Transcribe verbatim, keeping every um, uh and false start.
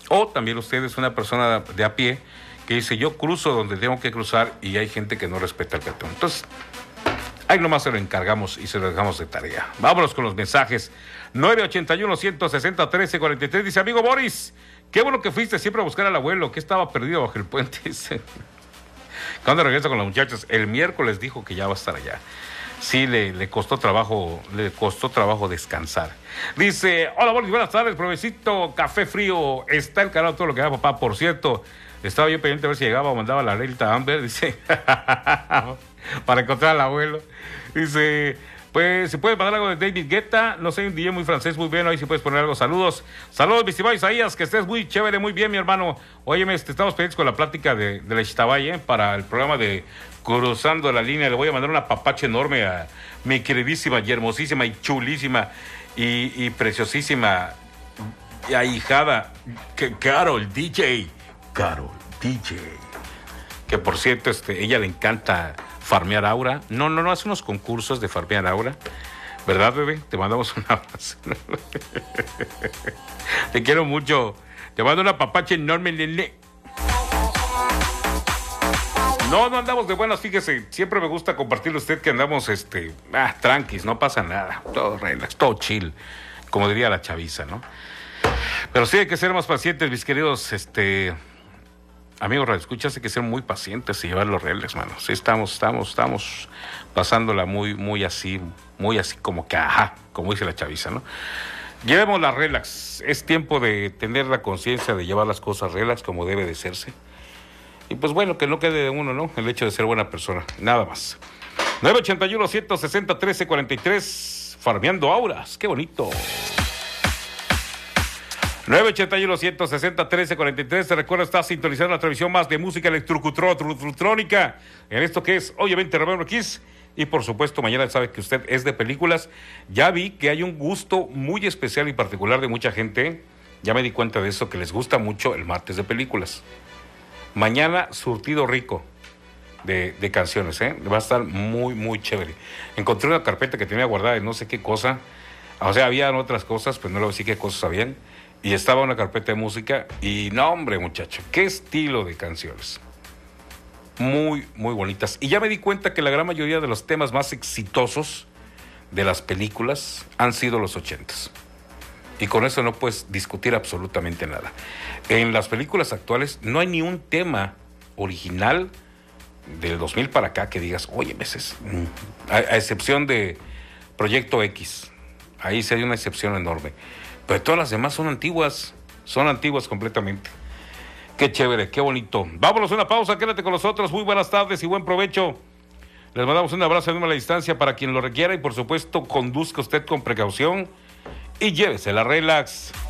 O también usted es una persona de a pie que dice, yo cruzo donde tengo que cruzar y hay gente que no respeta el peatón. Entonces, ahí nomás se lo encargamos y se lo dejamos de tarea. Vámonos con los mensajes. nueve ochenta y uno, ciento sesenta, trece cuarenta y tres. Dice, amigo Boris, qué bueno que fuiste siempre a buscar al abuelo, que estaba perdido bajo el puente. Dice, ¿cuándo regresa con los muchachos? El miércoles dijo que ya va a estar allá. Sí, le, le costó trabajo, le costó trabajo descansar. Dice, hola Boris, buenas tardes, provecito, café frío, está el canal todo lo que da papá. Por cierto, estaba yo pendiente a ver si llegaba o mandaba la Delta Amber, dice, para encontrar al abuelo. Dice, pues, ¿se puede mandar algo de David Guetta? No sé, un D J muy francés, muy bien, ahí si puedes poner algo. Saludos, saludos, mi estimado Isaías, que estés muy chévere, muy bien, mi hermano. Óyeme, este, estamos pendientes con la plática de, de la Ixtabay, ¿eh? Para el programa de Cruzando la Línea. Le voy a mandar una papacha enorme a mi queridísima y hermosísima y chulísima y, y preciosísima y ahijada, que, Carol D J. Carol D J. Que por cierto, este, ella le encanta farmear aura. No, no, no, hace unos concursos de farmear aura. ¿Verdad, bebé? Te mandamos un abrazo. Te quiero mucho. Te mando una papacha enorme, nene. No, no andamos de buenas, fíjese. Siempre me gusta compartirle a usted que andamos, este, ah, tranquis, no pasa nada. Todo relax, todo chill. Como diría la chaviza, ¿no? Pero sí hay que ser más pacientes, mis queridos, este... amigos radioescuchas, hay que ser muy pacientes y llevarlo relax, mano. Sí, estamos, estamos, estamos pasándola muy, muy así, muy así como que, ajá, como dice la chaviza, ¿no? Llevémosla relax. Es tiempo de tener la conciencia de llevar las cosas relax como debe de serse. Y pues bueno, que no quede de uno, ¿no? El hecho de ser buena persona, nada más. nueve ochenta y uno, ciento sesenta, trece cuarenta y tres, farmeando auras, qué bonito. nueve ochenta y uno, ciento sesenta, trece cuarenta y tres. Te recuerda, está sintonizando la transmisión más de música electrotrónica en esto que es, obviamente, Remember Kiss. Y por supuesto, mañana sabe que usted es de películas. Ya vi que hay un gusto muy especial y particular de mucha gente. Ya me di cuenta de eso, que les gusta mucho el martes de películas. Mañana, surtido rico de, de canciones, ¿eh? Va a estar muy, muy chévere. Encontré una carpeta que tenía guardada de no sé qué cosa. O sea, habían otras cosas, pero no le voy a decir qué cosas habían. Y estaba una carpeta de música y no, hombre, muchacho, qué estilo de canciones. Muy, muy bonitas. Y ya me di cuenta que la gran mayoría de los temas más exitosos de las películas han sido los ochentas. Y con eso no puedes discutir absolutamente nada. En las películas actuales no hay ni un tema original del dos mil para acá que digas, oye, meses, a, a excepción de Proyecto X. Ahí sí hay una excepción enorme. Pero todas las demás son antiguas, son antiguas completamente. Qué chévere, qué bonito. Vámonos a una pausa, quédate con nosotros. Muy buenas tardes y buen provecho. Les mandamos un abrazo enorme a la distancia para quien lo requiera y por supuesto conduzca usted con precaución y llévesela relax.